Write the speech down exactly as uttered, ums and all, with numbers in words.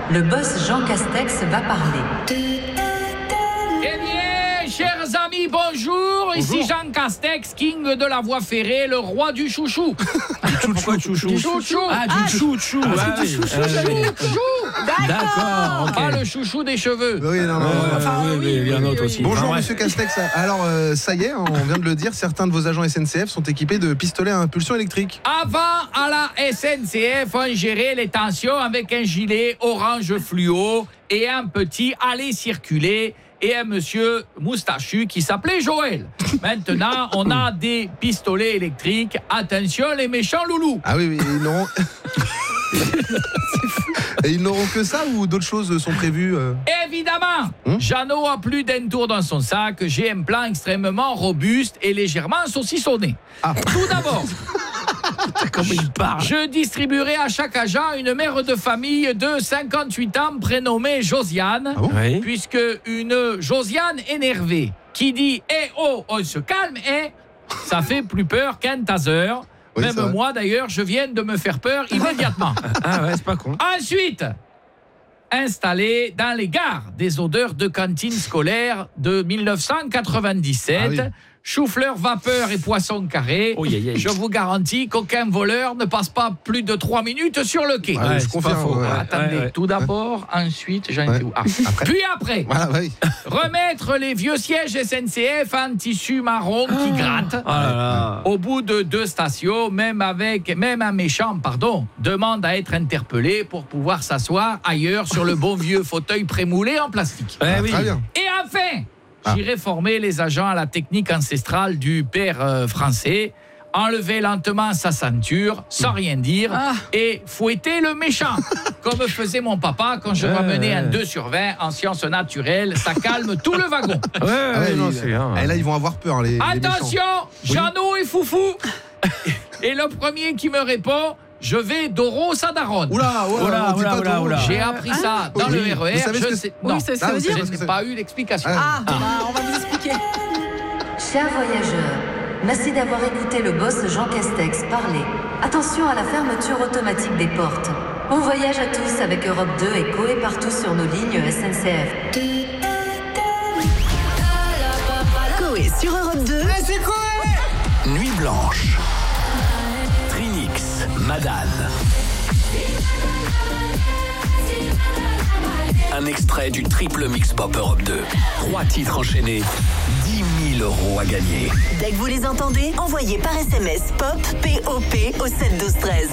Le boss Jean Castex va parler. Eh bien, chers amis, bonjour. bonjour. Ici Jean Castex, king de la voie ferrée, le roi du chouchou. Pourquoi chouchou? Du chouchou. Ah, du chouchou. Ah, du chouchou. D'accord. Pas le chouchou des cheveux. Oui, non, non. Euh, enfin, oui, oui, il y en a un autre aussi. Bonjour, Enfin, monsieur Castex. Alors, euh, ça y est, on vient de le dire, certains de vos agents S N C F sont équipés de pistolets à impulsion électrique. Avant, à la S N C F, on gérait les tensions avec un gilet orange fluo et un petit aller circuler et un monsieur moustachu qui s'appelait Joël. Maintenant, on a des pistolets électriques. Attention, les méchants loulous. Ah oui, oui, ils n'auront... Et ils n'auront que ça ou d'autres choses sont prévues euh... Évidemment, hum Jeannot a plus d'un tour dans son sac. J'ai un plan extrêmement robuste et légèrement saucissonné. Ah. Tout d'abord, Comment il parle? je distribuerai à chaque agent une mère de famille de cinquante-huit ans prénommée Josiane. Ah bon? Oui. Puisque une Josiane énervée qui dit « Eh oh, on se calme, eh !» ça fait plus peur qu'un taser. Oui, c'est Même vrai. moi, d'ailleurs, je viens de me faire peur immédiatement. Ah ouais, c'est pas con. Ensuite, installé dans les gares des odeurs de cantine scolaire de mille neuf cent quatre-vingt-dix-sept, Ah oui. chou-fleur, vapeur et poisson carré. Oh, yeah, yeah. Je vous garantis qu'aucun voleur ne passe pas plus de trois minutes sur le quai. Ah, Ouais, je c'est confirme. pas faux, ouais. ouais. Attendez, ouais. tout d'abord, ensuite, j'en Ouais. étais où Ah. Après. Puis après, Voilà, oui. remettre les vieux sièges S N C F en tissu marron qui gratte. Ah là là. Au bout de deux stations, même avec même un méchant, pardon, demande à être interpellé pour pouvoir s'asseoir ailleurs sur le bon vieux fauteuil prémoulé en plastique. Eh Ah, oui. Très bien. Et enfin, Ah. j'irai former les agents à la technique ancestrale du père euh, français, enlever lentement sa ceinture, sans rien dire, et fouetter le méchant, comme faisait mon papa quand je Ouais, ramenais ouais. un deux sur vingt en sciences naturelles. Ça calme tout le wagon. Ouais, ouais, Ah ouais, non, ils- c'est bien. Et là, ils vont avoir peur, les, les méchants. Attention, Jeannot et Foufou. Et le premier qui me répond, je vais Doro Sadaron. Oula, oula, Oula, on dit oula, pas oula, trop. oula. J'ai appris ça dans Oui. le R E R. Vous savez ce je que sais... Oui, Non, c'est ce que Ah, ça veut vous dire. savez je ce que n'ai pas eu l'explication. Ah, bah, on va vous expliquer. Chers voyageurs, merci d'avoir écouté le boss Jean Castex parler. Attention à la fermeture automatique des portes. Bon voyage à tous avec Europe deux et Coé partout sur nos lignes S N C F. Coé sur Europe deux. Nuit Blanche. Trinix, Madane. Un extrait du triple mix pop Europe deux. Trois titres enchaînés, dix mille euros à gagner. Dès que vous les entendez, envoyez par S M S POP, P O P au sept douze treize.